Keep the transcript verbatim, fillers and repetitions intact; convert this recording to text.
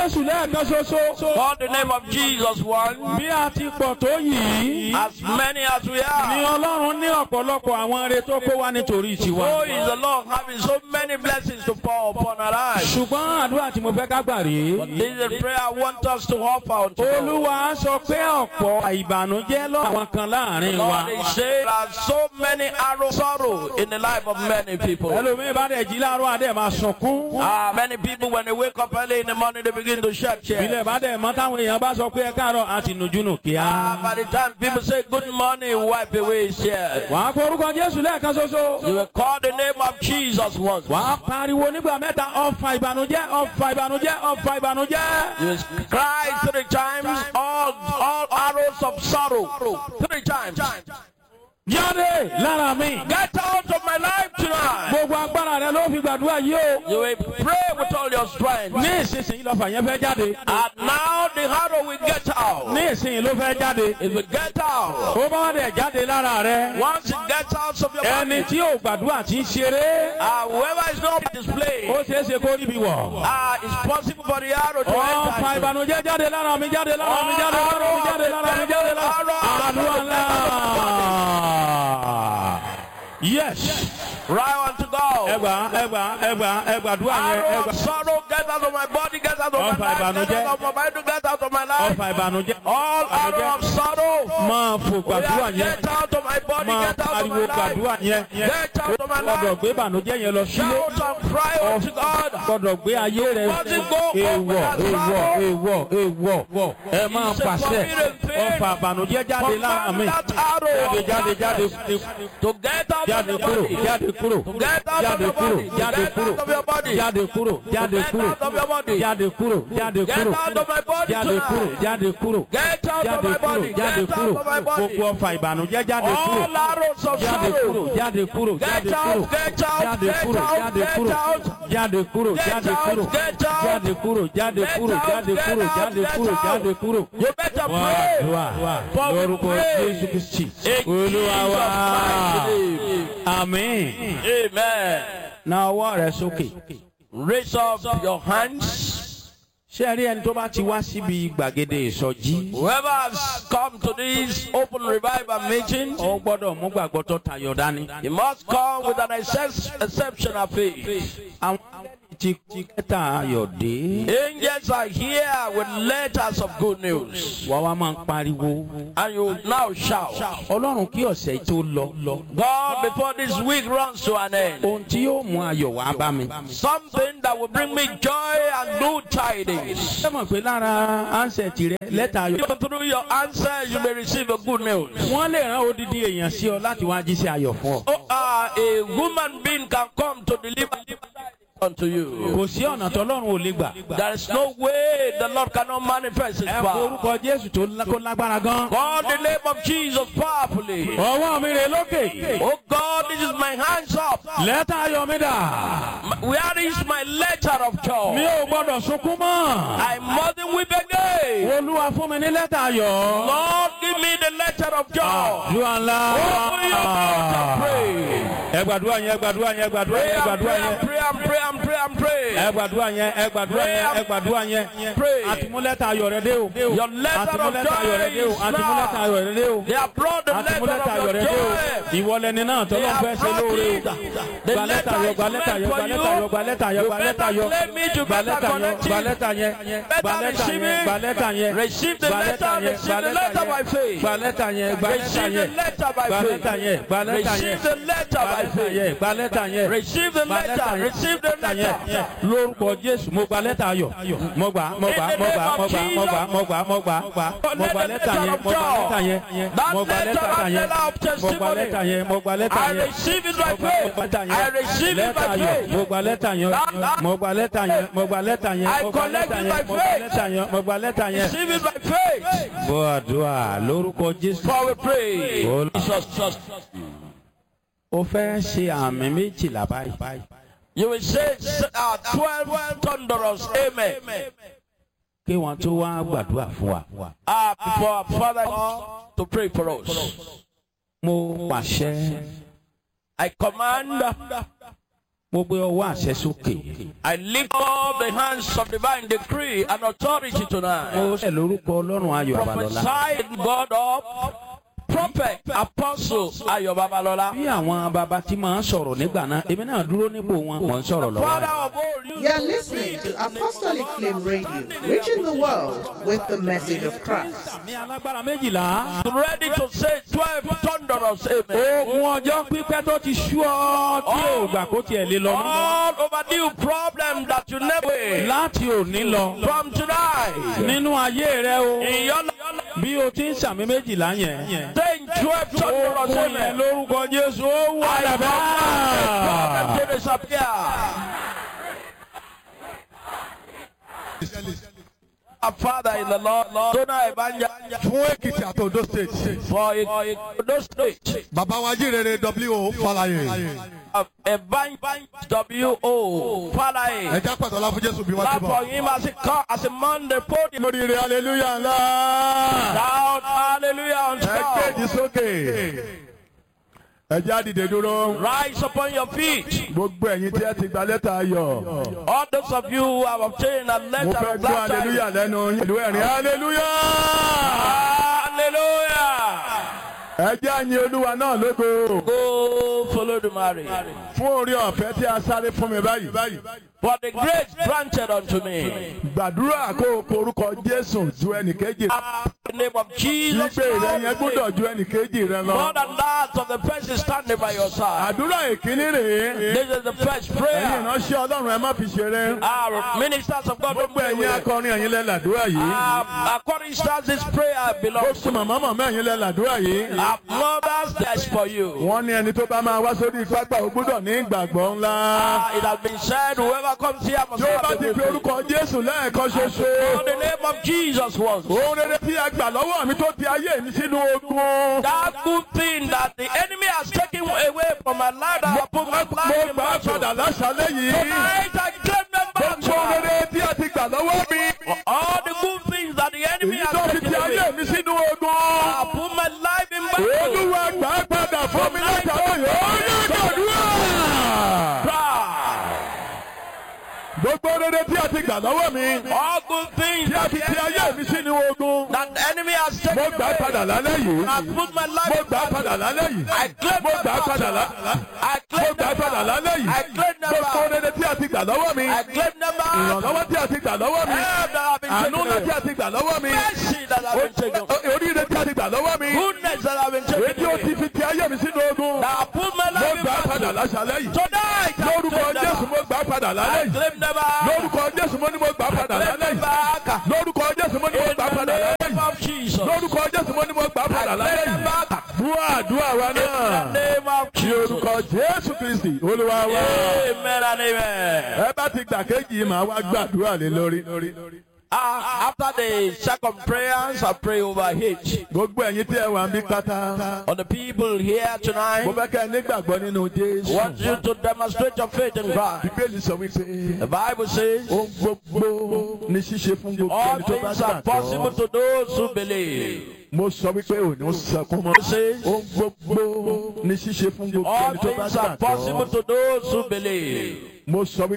Jésù lẹ́ẹ̀kan ṣoṣo. Call the name of Jesus one. Bí a ti pọ̀ tó yìí. As many as we are. Ni Ọlọ́run ní ọ̀pọ̀lọpọ̀ àwọn ire tó kó wá nítorí tiwa. So is the Lord having so many blessings to pour upon our lives. Ṣùgbọ́n àdúrà tí mo fẹ́ ká gbà rèé. But this is a prayer I want us to offer unto God. Olúwa sọ pé ọ̀pọ̀ ìbànújẹ́ lọ́wọ́ kan láàrin wa. Lord is saying there are so many arrows sorrow in the life of many people. Ẹlòmíì bá dẹ̀ jí láàárọ̀ adé máa sunkún. Ah, many people when they wake up early in the morning they begin to shed tears. Ilé bá dẹ̀ mọ́ táwọn èèyàn bá sọ pé ẹ káàárọ̀ àti nùjúnù kíá. Ah, by the time people say good morning, wipe away his tears. Wàá kó orúkọ Jésù lẹ́ẹ̀kan ṣoṣo. You will call the name of Jesus once. Wàá pariwo nígbà mẹ́ta ọ̀fà ìbànújẹ́ ọ̀fà ìbànújẹ́ ọ̀fà ìbànújẹ́. You will cry three times all all arrows of sorrow. Three times. Jáde lára mi. Get out of my life tonight. Gbogbo agbára rẹ ló fi gbàdúrà yìí o. You will pray with all your strength. Ní ìsinsìnyí lọ́fà yẹn fẹ́ jáde. And now the arrow will get out. Ní ìsinsìnyí ló fẹ́ jáde. It will get out. Ó bá wá dẹ̀ jáde lára rẹ. Once it gets out of your Ẹni body, tí ò gbàdúrà tí ń ṣeré. uh, whoever is not displayed, Ó ṣeé ṣe kó níbi wọ̀. uh, it's possible for the arrow to Ọ̀fà enter. ìbànújẹ́ jáde lára mi jáde lára mi jáde lára mi jáde lára mi jáde lára. Àdúrà ńlá. Yes. Right on to go. Ẹgbà ẹgbà ẹgbà ẹgbà dúà yẹn Arrow ẹgbà. of sorrow, get out of my body, get out of my Ọ̀fà life, get ìbànújẹ́. out of my mind, get out of my life. Ọ̀fà ìbànújẹ́. All arrow of sorrow, Máa fò gbàdúrà yẹn. get out of my body, Máa get out of my pariwo gbàdúrà life. yẹn. Get out of my Gbọ́dọ̀ life. gbé ìbànújẹ́ yẹn lọ sílé. Shout and cry unto God. Gbọ́dọ̀ gbé ayé rẹ̀ èèwọ̀ èèwọ̀ èèwọ̀ èèwọ̀. Ẹ máa pàṣẹ. Ọ̀fà ìbànújẹ́ jáde lára mi. Jáde jáde jáde To get out of jáde your kúrò body. jáde kúrò To get out of jáde your kúrò body. jáde Get kúrò out of your body. jáde kúrò jáde Get kúrò out of your body. jáde kúrò jáde Get kúrò out of my body jáde kúrò tonight. jáde kúrò Get out of jáde my kúrò body. jáde Get kúrò out of my body. gbogbo ọfà ìbànújẹ́ jáde kúrò All arrows of jáde kúrò sorrow. jáde kúrò jáde Get kúrò out, get out, jáde get kúrò out, jáde get kúrò out. jáde kúrò Get jáde out, kúrò get out. jáde kúrò jáde Get kúrò out, jáde get kúrò out, jáde get kúrò out. jáde kúrò. You better Wá pray. àdúrà For we lórúkọ pray. Jésù Kristi In Olúwa wa. Jesus' mighty name. Àmín. Amen. Na ọwọ́ rẹ sókè. Raise up your hands. Ṣé ẹ rí ẹni tó bá ti wá síbi gbàgede ìsọjí? Whoever has come to this open revival meeting, Ó gbọ́dọ̀ mú gbàgbọ́ tó tayọ dání. he must come with an excess, exceptional faith. Àwọn ti ti kẹta ayọ̀ dé. Angels are here with letters of good news. Wà wá máa ń pariwo. And you now shout, Ọlọ́run kí ọ̀sẹ̀ yìí tó lọ. God, before this week runs to an end, Ohun tí yóò mú ayọ̀ wá bá mi. something that will bring me joy and good tidings. Ṣé mọ̀ pé lára ánsẹ̀tì rẹ lẹ́tà ayọ̀? Even through your answer, you may receive a good news. Wọ́n lè rán odidi èèyàn sí ọ láti wá jíṣẹ́ ayọ̀ fún ọ. Oh, uh, a woman being can come to deliver unto you. Kò sí ọ̀nà tọ́lọ́run ò lè gbà. There is no way the Lord cannot manifest His Ẹ power. forúkọ Jésù tó lá- kó lágbára gan. Call the name of Jesus powerfully. Ọwọ́ mi rè lókè. Oh God, this is my hands up. Lẹ́tà ayọ̀ mi dà. Where is my letter of Mi joy? ò gbọ́dọ̀ sunkún mọ́. I mustn't weep again. Olúwa fún mi ní lẹ́tà ayọ̀. Lord, give me the letter of joy. Àdúrà ńlá. Open your mouth and pray. Ẹ gbàdúrà yẹn, ẹ gbàdúrà yẹn, ẹ gbàdúrà Pray yẹn, ẹ and gbàdúrà pray yẹn. and pray and pray and pray and pray. Ẹ gbàdúrà yẹn, ẹ gbàdúrà yẹn, ẹ gbàdúrà yẹn. Pray. Àtìmúlẹ́tà ayọ̀ rẹ dé o. Your letter of Àtìmúlẹ́tà ayọ̀ rẹ dé joy o. is Àtìmúlẹ́tà now. ayọ̀ rẹ dé o. They have brought the letter Àtìmúlẹ́tà ayọ̀ of rẹ your dé o. joy. Ìwọlẹ́ni náà They tọ́lọ́ fẹ́ have ṣe brought lóore. it. The Gba lẹ́tà letter ayọ̀, is gba lẹ́tà meant ayọ̀, for gba lẹ́tà ayọ̀, you. gba lẹ́tà ayọ̀, You gba lẹ́tà better ayọ̀. claim it, you Gba better lẹ́tà yẹn, connect gba it. lẹ́tà yẹn, gba Better lẹ́tà receive yẹn, it. gba lẹ́tà yẹn. Receive the Gba letter, lẹ́tà yẹn, receive gba the lẹ́tà letter by yẹn. faith. Gba lẹ́tà yẹn, gba lẹ́tà Receive the yẹn. letter by Gba faith. lẹ́tà yẹn, gba lẹ́tà yẹn. Receive the letter by Gba lẹ́tà faith. yẹn, gba lẹ́tà yẹn. Receive the Gba lẹ́tà letter. yẹn. Receive the Lẹ́tà yẹn. letter. Lórúkọ Jésù, mo gba lẹ́tà ayọ̀. Mo gbà, mo gbà, mo gbà, mo gbà, mo gbà, mo gbà, mo gbà, mo gbà. Mo gba lẹ́tà yẹn, mo gba lẹ́tà yẹn. Mo gba lẹ́tà yẹn. Mo gba lẹ́tà yẹn, mo gba lẹ́tà I yẹn. receive it by Mo gba faith. lẹ́tà yẹn. I receive it Lẹ́tà by ayọ̀, faith. mo gba lẹ́tà yẹn. Mo gba lẹ́tà yẹn, mo gba lẹ́tà yẹn. I Mo gba collect lẹ́tà it yẹn, by mo gba faith. lẹ́tà yẹn, mo gba lẹ́tà yẹn. Receive it by faith. Gbọ́ àdúrà lórúkọ Jésù. For we pray. Olú- Jesus, just. O fẹ́ ṣe àmì méjìlá báyìí. You will say uh, twelve thunderous amen. Kí wọ́n tó wá gbàdúrà fún wa. Uh, before our Father to pray for us. Mo pàṣẹ I command Mo gbé ọwọ́ àṣẹ sókè. I lift up the hands of divine decree and authority tonight. Mo ṣe lórúkọ Ọlọ́run Ayọ̀ Babalọ́lá. Prophesy God of prophet, apostle Ayọ̀ Babalọ́lá. Bí àwọn bàbá tí máa ń sọ̀rọ̀ nígbà náà, èmi náà dúró nípò wọn, mò ń sọ̀rọ̀ lọ́wọ́. Father of all, You are listening to Apostolic Flame Radio, reaching the world with the message of Christ. Àmì alágbára méjìlá. ready to say twelve thunderous amen. Ogun ọjọ́ pípẹ́ tó ti sú ọ tí ò gbà kó tiẹ̀ lé lọ. All overdue problem that you never Láti òní lọ. from tonight. Nínú ayé rẹ o. In your life, Bí o ti ń sàmì méjìlá yẹn. saying twelve thunderous Ogun yẹn amen. lórúkọ Jésù ó wà I lábẹ́. problem to disappear. Our Father in the Lord, Lord, Dona Ebanya, fún Èkìtì àti Ondo state. for those states, Bàbá wa jíire W O Fálàyé. Ebanya W O Falaye. Ẹja pàtó ọlá fún Jésù bí wọ́n Clap ti for bọ̀. him as he come as a Monday podium. Lórí ire hallelujah ńlá. Shout hallelujah on Ẹ top. kéde sókè. Ẹja dìde dúró. Rise upon your feet. Gbogbo ẹ̀yin tí ẹ ti gba lẹ́tà ayọ̀. All those of you who have obtained a Mo letter fẹ́ of gbọ́ glad tidings. hallelujah lẹ́nu yín. Ìlú ẹ̀rín hallelujah. Hallelujah. Ẹja yin Olúwa náà lógo. Go follow the marriage. Fún orí ọ̀fẹ́ tí a sáré fún mi báyìí. For the grace granted unto me. Gbàdúrà kó o porúkọ Jésù ju ẹnìkejì. In the name of Jesus. Ìgbé rẹ yẹn gbọ́dọ̀ ju ẹnìkejì rẹ lọ. More than that of the person standing by your side. Àdúrà ìkíní rèé. This is the first Ẹ̀yin prayer. ìránṣẹ́ Ọlọ́run ẹ má fi ṣeré. Our ministers of God. Gbogbo ẹ̀yin akọrin ẹ̀yin lẹ làdúrà yìí. Uh, according to this prayer belongs Gbogbo màmá màmá ẹ̀yin lẹ làdúrà yìí. our mothers. That's for you. Wọ́n ní ẹni tó bá máa wá sórí pápá ó gbọ́dọ̀ ní ìgbàgbọ́ ńlá. Uh, it has been said, whoever comes here must Tí ó have bá the ti good fi faith. orúkọ Jésù lẹ́ẹ̀kan In ṣoṣo. the name of Jesus once. Ohun rere tí a gbà lọ́wọ́ mi tó ti ayé mi sínú ogun. That good thing that the enemy has taken away from my life, that I put my Mo life in gbà á battle. padà láṣálẹ́ yìí. Tonight I claim them back. Gbogbo ohun rere tí a ti gbà lọ́wọ́ mi. All the good things that the enemy Èyí tó has fi taken ti ayé away. mi sínú I ogun. put my life in battle. Olúwa gbà á padà fún mi látàrí yìí. Ó yẹ gbàdúrà. Gbogbo rere tí a ti gbà lọ́wọ́ mi. All good things Tí a that fi the ti ayé enemy, mi sínú ogun. that the enemy has taken Mo gbà á away. padà lálẹ́ yìí. I put my life Mo in gbà á battle. padà lálẹ́ yìí. I claim Mo them gbà á back. padà lálẹ́. I Mo claim gbà á them padà back. lálẹ́ yìí. I claim them Gbogbo back. rere tí a ti gbà lọ́wọ́ mi. I claim them back. Ìrànlọ́wọ́ tí a ti gbà lọ́wọ́ mi. Help that have been Àánú taken ńlá tí away. a ti gbà lọ́wọ́ mi. Mercy that have been taken away. Oríire tí a ti gbà lọ́wọ́ mi. Goodness that have been Èyí taken tí ó ti away. fi ti ayé mi sínú ogun. That I put my Mo life in gbà á padà battle. láṣálẹ́ yìí. Tonight I Lórúkọ claim them Jésù back. mo gbà á padà lálẹ́ I yìí. claim them back. Lórúkọ Jésù mo ní mo gbà á padà Claim lálẹ́ them yìí. back. Lórúkọ Jésù mo ní mo In gbà á the padà lálẹ́ name yìí. of Jesus. Lórúkọ Jésù mo ní mo gbà á padà I lálẹ́ claim them yìí. back. Dúà àdúrà wa In the náà. name of Ní Jesus. orúkọ Jésù Kristi Olúwa wa. Amen and amen. Ẹ bá ti gbà kéjì yìí màá wá gbàdúrà lé lórí. Uh, after the second prayers, I pray over H. Gbogbo ẹ̀yin tí ẹ wà ń bí pátá. On the people here Mo tonight, fẹ́ kẹ́ ẹ nígbàgbọ́ nínú Jésù. want you to demonstrate your faith in God. Bíbélì sọ wípé The Bible says, ohun gbogbo ní ṣíṣe fún gbogbo all ẹni tó bá things are possible gbàgbọ́. to those who believe. Mo sọ wípé ò ní sọkún mọ́. It says, Ohun gbogbo ní ṣíṣe fún gbogbo all ẹni tó bá things are possible gbàgbọ́. to those who believe. Mo sọ wípé